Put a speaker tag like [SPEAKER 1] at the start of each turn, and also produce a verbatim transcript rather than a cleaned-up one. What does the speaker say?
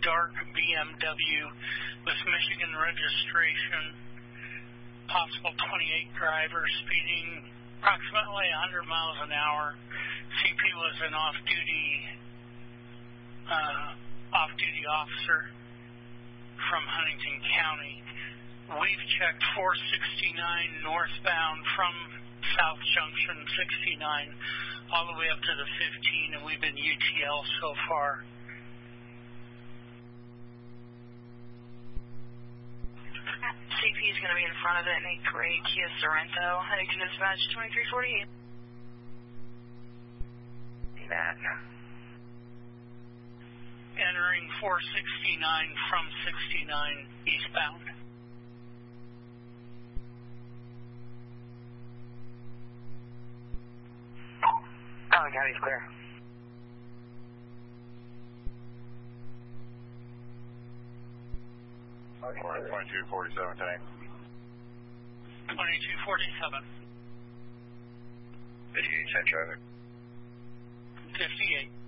[SPEAKER 1] dark B M W with Michigan registration, possible twenty-eight driver, speeding approximately one hundred miles an hour. C P was an off-duty uh, off-duty officer from Huntington County. We've checked four sixty-nine northbound from South Junction sixty-nine all the way up to the fifteen, and we've been U T L so far.
[SPEAKER 2] C P is going to be in front of it in a gray Kia Sorento, heading to dispatch twenty-three forty-eight.
[SPEAKER 3] Matt.
[SPEAKER 1] Entering four sixty-nine from sixty-nine eastbound.
[SPEAKER 3] Allen County's clear.
[SPEAKER 4] twenty-two forty-seven tank.
[SPEAKER 1] twenty-two forty-seven.
[SPEAKER 3] fifty-eight, send traffic.
[SPEAKER 1] fifty-eight.